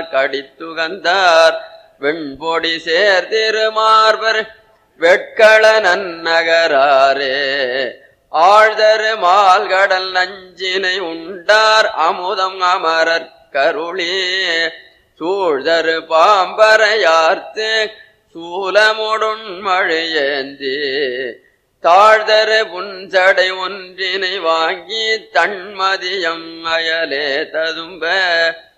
கண்டார் கடித்துகந்தார் வெண்பொடி சேர்திருமார்பர் வெட்கள நன்னகராரே ஆழ்தரு மால்கடல் நஞ்சினை உண்டார் அமுதம் அமரர் கருளே சூழ்தரு பாம்பரையார்த்து சூலமுடன் மழையேந்தி தாழ்தரு புன்சடை ஒன்றினை வாங்கி தன்மதியம் அயலே ததும்ப